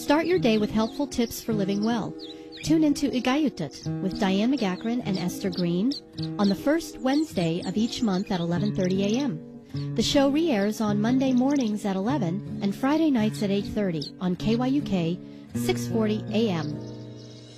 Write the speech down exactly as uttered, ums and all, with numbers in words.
Start your day with helpful tips for living well. Tune into Igayutat with Diane McGachran and Esther Green on the first Wednesday of each month at eleven thirty a.m. The show re-airs on Monday mornings at eleven and Friday nights at eight thirty on K Y U K six forty a m.